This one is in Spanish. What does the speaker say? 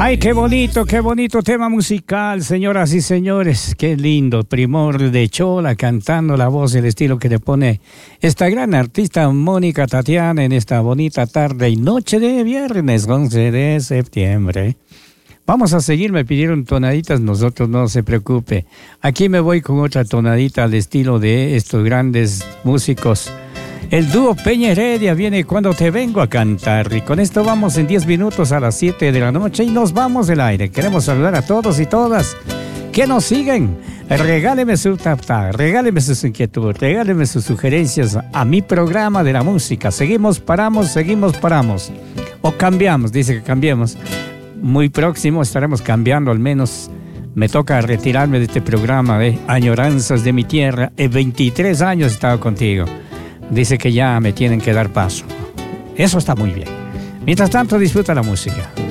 Ay, qué bonito tema musical, señoras y señores. Qué lindo, Primor de Chola cantando la voz, el estilo que le pone esta gran artista Mónica Tatiana en esta bonita tarde y noche de viernes 11 de septiembre. Vamos a seguir, me pidieron tonaditas, nosotros no se preocupe. Aquí me voy con otra tonadita al estilo de estos grandes músicos. El dúo Peña Heredia viene Cuando te vengo a cantar. Y con esto vamos en 10 minutos a las 7 de la noche y nos vamos del aire. Queremos saludar a todos y todas que nos siguen. Regáleme su tap-tap, regáleme sus inquietudes, regáleme sus sugerencias a mi programa de la música. Seguimos, paramos. O cambiamos, dice que cambiemos. Muy próximo estaremos cambiando, al menos me toca retirarme de este programa de Añoranzas de mi Tierra. 23 años he estado contigo. Dice que ya me tienen que dar paso. Eso está muy bien. Mientras tanto, disfruta la música.